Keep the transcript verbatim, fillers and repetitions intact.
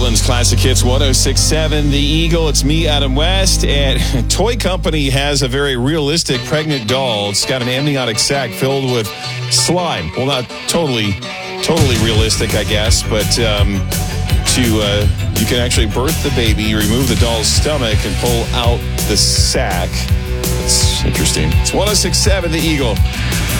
Portland's Classic Hits one oh six point seven, The Eagle. It's me, Adam West, and a toy company has a very realistic pregnant doll. It's got an amniotic sac filled with slime. Well, not totally, totally realistic, I guess, but um, to uh, you can actually birth the baby, remove the doll's stomach, and pull out the sac. It's interesting. It's one oh six point seven, The Eagle.